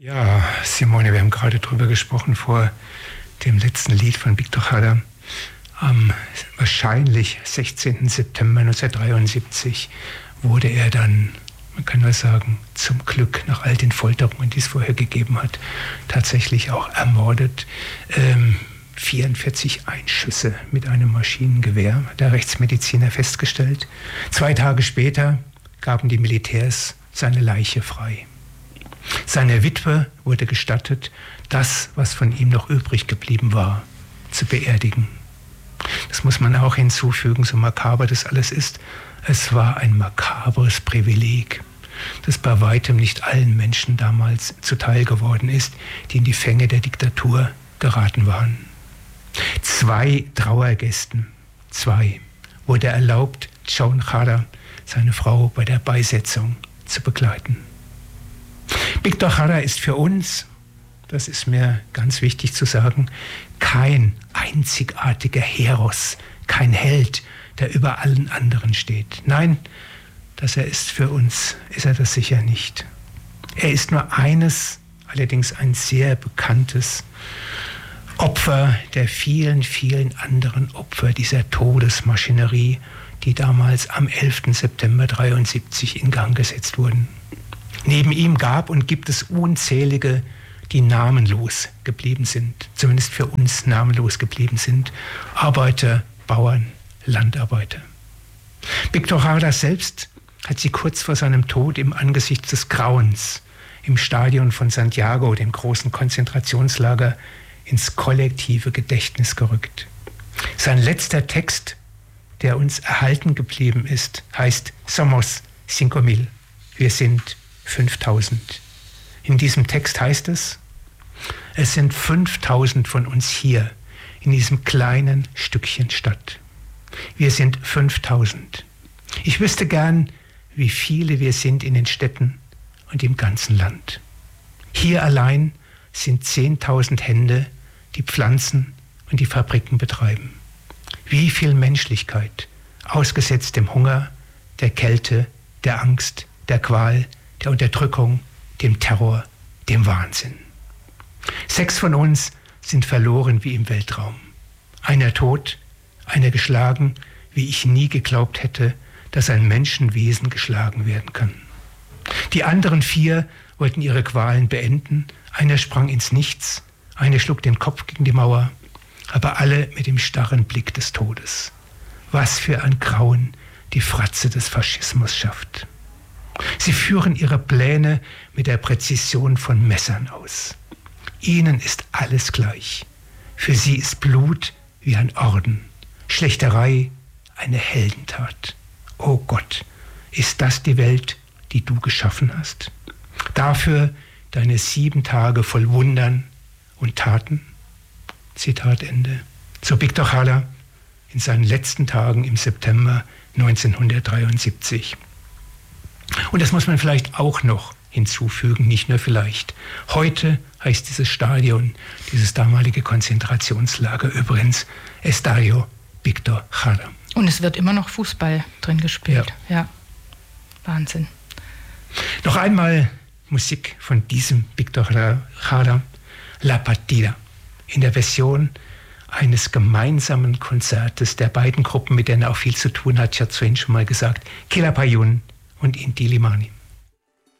Ja, Simone, wir haben gerade drüber gesprochen vor dem letzten Lied von Victor Jara. Am wahrscheinlich 16. September 1973 wurde er dann, man kann nur sagen, zum Glück nach all den Folterungen, die es vorher gegeben hat, tatsächlich auch ermordet. 44 Einschüsse mit einem Maschinengewehr, hat der Rechtsmediziner festgestellt. 2 Tage später gaben die Militärs seine Leiche frei. Seiner Witwe wurde gestattet, das, was von ihm noch übrig geblieben war, zu beerdigen. Das muss man auch hinzufügen, so makaber das alles ist. Es war ein makabres Privileg, das bei weitem nicht allen Menschen damals zuteil geworden ist, die in die Fänge der Diktatur geraten waren. 2 Trauergästen, wurde erlaubt, Joan Jara, seine Frau, bei der Beisetzung zu begleiten. Victor Jara ist für uns, das ist mir ganz wichtig zu sagen, kein einzigartiger Heros, kein Held, der über allen anderen steht. Nein, dass er ist für uns, ist er das sicher nicht. Er ist nur eines, allerdings ein sehr bekanntes Opfer der vielen, vielen anderen Opfer dieser Todesmaschinerie, die damals am 11. September 1973 in Gang gesetzt wurden. Neben ihm gab und gibt es unzählige, die namenlos geblieben sind, zumindest für uns namenlos geblieben sind. Arbeiter, Bauern, Landarbeiter. Victor Jara selbst hat sie kurz vor seinem Tod im Angesicht des Grauens im Stadion von Santiago, dem großen Konzentrationslager, ins kollektive Gedächtnis gerückt. Sein letzter Text, der uns erhalten geblieben ist, heißt Somos 5.000. Wir sind 5000. In diesem Text heißt es sind 5000 von uns hier, in diesem kleinen Stückchen Stadt. Wir sind 5000. Ich wüsste gern, wie viele wir sind in den Städten und im ganzen Land. Hier allein sind 10.000 Hände, die Pflanzen und die Fabriken betreiben. Wie viel Menschlichkeit, ausgesetzt dem Hunger, der Kälte, der Angst, der Qual, der Unterdrückung, dem Terror, dem Wahnsinn. 6 von uns sind verloren wie im Weltraum. Einer tot, einer geschlagen, wie ich nie geglaubt hätte, dass ein Menschenwesen geschlagen werden kann. Die anderen 4 wollten ihre Qualen beenden. Einer sprang ins Nichts, einer schlug den Kopf gegen die Mauer, aber alle mit dem starren Blick des Todes. Was für ein Grauen die Fratze des Faschismus schafft. Sie führen ihre Pläne mit der Präzision von Messern aus. Ihnen ist alles gleich. Für sie ist Blut wie ein Orden, Schlechterei eine Heldentat. Oh Gott, ist das die Welt, die du geschaffen hast? Dafür deine 7 Tage voll Wundern und Taten? Zitat Ende. So Victor Jara in seinen letzten Tagen im September 1973. Und das muss man vielleicht auch noch hinzufügen, nicht nur vielleicht. Heute heißt dieses Stadion, dieses damalige Konzentrationslager übrigens Estadio Victor Jara. Und es wird immer noch Fußball drin gespielt. Ja. Wahnsinn. Noch einmal Musik von diesem Victor Jara, La Partida, in der Version eines gemeinsamen Konzertes der beiden Gruppen, mit denen er auch viel zu tun hat. Ich hatte es vorhin schon mal gesagt, Quilapayún und Inti Illimani.